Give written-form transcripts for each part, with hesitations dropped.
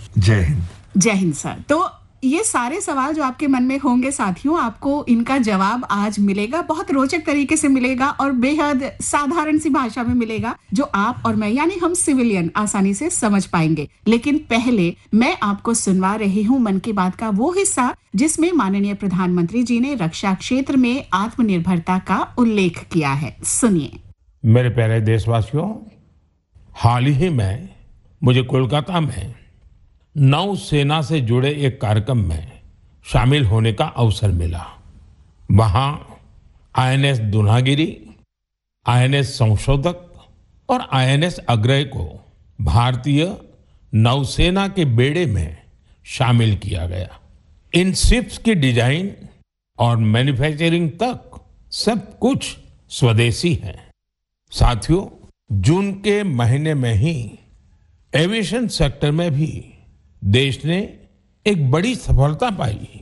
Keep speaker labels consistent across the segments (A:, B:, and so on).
A: जय हिंद।
B: जय हिंद सर। तो ये सारे सवाल जो आपके मन में होंगे साथियों, आपको इनका जवाब आज मिलेगा, बहुत रोचक तरीके से मिलेगा और बेहद साधारण सी भाषा में मिलेगा जो आप और मैं यानी हम सिविलियन आसानी से समझ पाएंगे। लेकिन पहले मैं आपको सुनवा रही हूँ मन की बात का वो हिस्सा जिसमें माननीय प्रधानमंत्री जी ने रक्षा क्षेत्र में आत्मनिर्भरता का उल्लेख किया है। सुनिए।
C: मेरे प्यारे देशवासियों, हाल ही में मुझे कोलकाता में नौसेना से जुड़े एक कार्यक्रम में शामिल होने का अवसर मिला। वहां आईएनएस दुनागिरी, आईएनएस संशोधक और आईएनएस अग्रय को भारतीय नौसेना के बेड़े में शामिल किया गया। इन शिप्स की डिजाइन और मैन्युफैक्चरिंग तक सब कुछ स्वदेशी है। साथियों, जून के महीने में ही एविएशन सेक्टर में भी देश ने एक बड़ी सफलता पाई।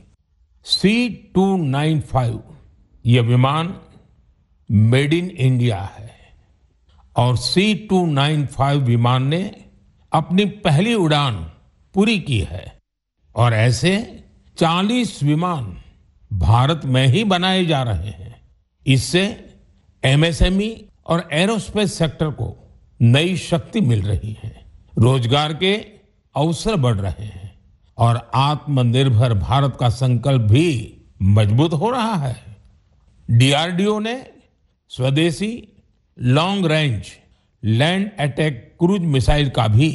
C: C295 यह विमान मेड इन इंडिया है और C295 विमान ने अपनी पहली उड़ान पूरी की है और ऐसे 40 विमान भारत में ही बनाए जा रहे हैं। इससे एमएसएमई और एरोस्पेस सेक्टर को नई शक्ति मिल रही है, रोजगार के अवसर बढ़ रहे हैं और आत्मनिर्भर भारत का संकल्प भी मजबूत हो रहा है। डीआरडीओ ने स्वदेशी long range land attack cruise missile का भी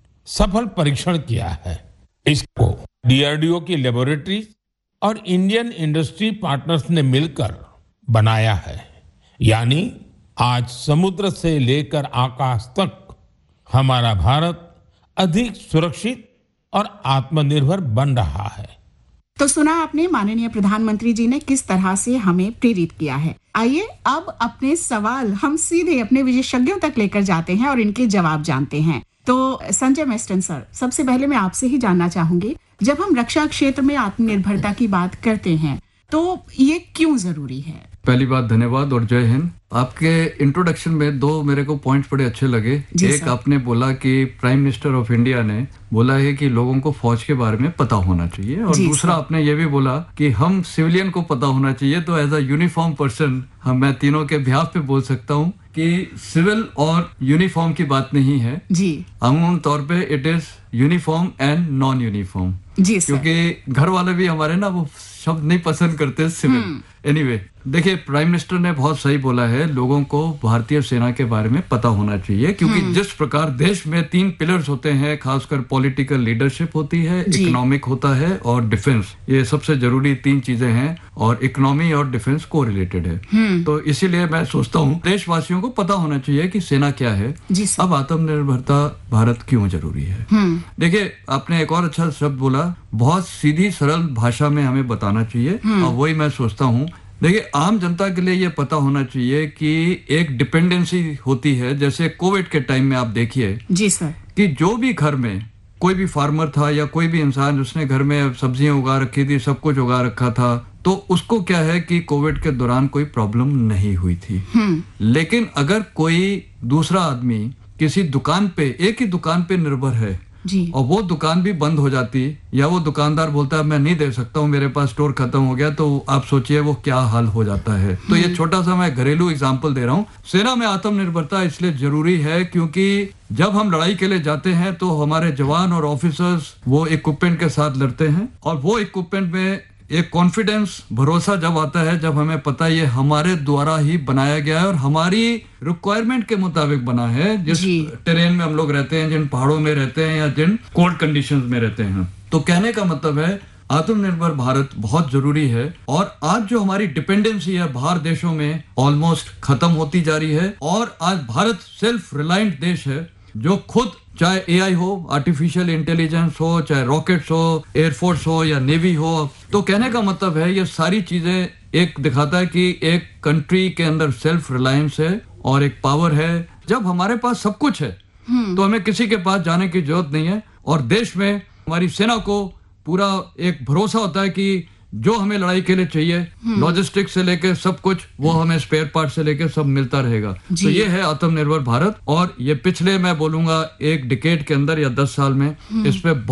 C: सफल परीक्षण किया है। इसको डीआरडीओ की लेबोरेटरीज और इंडियन इंडस्ट्री पार्टनर्स ने मिलकर बनाया है। यानी आज समुद्र से लेकर आकाश तक हमारा भारत अधिक सुरक्षित और आत्मनिर्भर बन रहा है।
B: तो सुना आपने माननीय प्रधानमंत्री जी ने किस तरह से हमें प्रेरित किया है। आइए अब अपने सवाल हम सीधे अपने विशेषज्ञों तक लेकर जाते हैं और इनके जवाब जानते हैं। तो संजय मेस्टन सर, सबसे पहले मैं आपसे ही जानना चाहूंगी, जब हम रक्षा क्षेत्र में आत्मनिर्भरता की बात करते हैं तो ये क्यों जरूरी है?
D: पहली बात धन्यवाद और जय हिंद। आपके इंट्रोडक्शन में दो मेरे को पॉइंट्स बड़े अच्छे लगे। एक आपने बोला कि प्राइम मिनिस्टर ऑफ इंडिया ने बोला है कि लोगों को फौज के बारे में पता होना चाहिए और दूसरा आपने ये भी बोला कि हम सिविलियन को पता होना चाहिए। तो एज अ यूनिफॉर्म पर्सन मैं तीनों के बिहाफ पे बोल सकता हूँ कि सिविल और यूनिफॉर्म की बात नहीं है जी। अमूमन तौर पे it is uniform and non uniform जी, क्योंकि घर वाले भी हमारे ना वो शब्द नहीं पसंद करते सिविल। एनीवे, देखिए प्राइम मिनिस्टर ने बहुत सही बोला है, लोगों को भारतीय सेना के बारे में पता होना चाहिए क्योंकि जिस प्रकार देश में 3 पिलर्स होते हैं, खासकर पॉलिटिकल लीडरशिप होती है, इकोनॉमिक होता है और डिफेंस। ये सबसे जरूरी 3 चीजें हैं और इकोनॉमी और डिफेंस को रिलेटेड है। तो इसीलिए मैं सोचता हूँ देशवासियों को पता होना चाहिए कि सेना क्या है। अब आत्मनिर्भरता भारत क्यों जरूरी है। देखिए, आपने एक और अच्छा शब्द बोला, बहुत सीधी सरल भाषा में हमें बताना चाहिए और वही मैं सोचता हूँ। देखिए, आम जनता के लिए ये पता होना चाहिए कि एक डिपेंडेंसी होती है। जैसे कोविड के टाइम में आप देखिए जी सर कि जो भी घर में कोई भी फार्मर था या कोई भी इंसान जिसने घर में सब्जियां उगा रखी थी, सब कुछ उगा रखा था, तो उसको क्या है कि कोविड के दौरान कोई प्रॉब्लम नहीं हुई थी। लेकिन अगर कोई दूसरा आदमी किसी दुकान पे, एक ही दुकान पे निर्भर है और वो दुकान भी बंद हो जाती या वो दुकानदार बोलता है मैं नहीं दे सकता हूँ, मेरे पास स्टोर खत्म हो गया, तो आप सोचिए वो क्या हाल हो जाता है। तो ये छोटा सा मैं घरेलू एग्जांपल दे रहा हूँ। सेना में आत्मनिर्भरता इसलिए जरूरी है क्योंकि जब हम लड़ाई के लिए जाते हैं तो हमारे जवान और ऑफिसर्स वो इक्विपमेंट के साथ लड़ते हैं और वो इक्विपमेंट में एक कॉन्फिडेंस, भरोसा जब आता है, जब हमें पता है ये हमारे द्वारा ही बनाया गया है और हमारी रिक्वायरमेंट के मुताबिक बना है, जिस टेरेन में हम लोग रहते हैं, जिन पहाड़ों में रहते हैं या जिन कोल्ड कंडीशंस में रहते हैं। तो कहने का मतलब है आत्मनिर्भर भारत बहुत जरूरी है और आज जो हमारी डिपेंडेंसी है बाहर देशों में ऑलमोस्ट खत्म होती जा रही है और आज भारत सेल्फ रिलायंट देश है जो खुद, चाहे एआई हो, आर्टिफिशियल इंटेलिजेंस हो, चाहे रॉकेट्स हो, एयरफोर्स हो या नेवी हो। तो कहने का मतलब है ये सारी चीजें एक दिखाता है कि एक कंट्री के अंदर सेल्फ रिलायंस है और एक पावर है। जब हमारे पास सब कुछ है तो हमें किसी के पास जाने की जरूरत नहीं है और देश में हमारी सेना को पूरा एक भरोसा होता है कि जो हमें लड़ाई के लिए चाहिए, लॉजिस्टिक्स से लेकर सब कुछ, वो हमें स्पेयर पार्ट से लेकर सब मिलता रहेगा। तो ये है आत्मनिर्भर भारत और ये पिछले मैं बोलूंगा 1 डिकेड के अंदर या 10 साल में इस पे